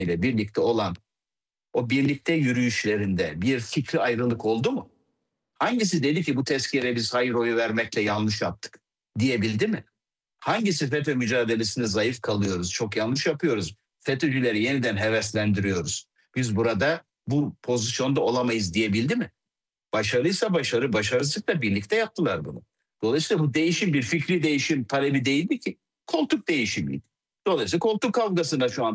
ile birlikte olan o birlikte yürüyüşlerinde bir fikri ayrılık oldu mu? Hangisi dedi ki bu tezkere biz hayır oyu vermekle yanlış yaptık diyebildi mi? Hangisi FETÖ mücadelesinde zayıf kalıyoruz, çok yanlış yapıyoruz, FETÖ'cüleri yeniden heveslendiriyoruz, biz burada bu pozisyonda olamayız diyebildi mi? Başarıysa başarı, başarısızlıkla birlikte yaptılar bunu. Dolayısıyla bu değişim bir fikri değişim talebi değildi ki, koltuk değişimiydi. Dolayısıyla koltuk kavgasına şu an